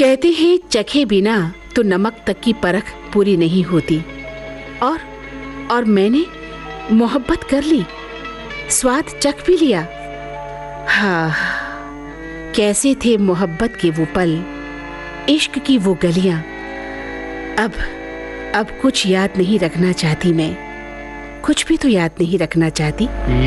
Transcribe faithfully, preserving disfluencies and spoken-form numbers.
कहते हैं चखे बिना तो नमक तक की परख पूरी नहीं होती। और और मैंने मोहब्बत कर ली, स्वाद चख भी लिया। हाँ, कैसे थे मोहब्बत के वो पल, इश्क की वो गलियां। अब अब कुछ याद नहीं रखना चाहती मैं, कुछ भी तो याद नहीं रखना चाहती।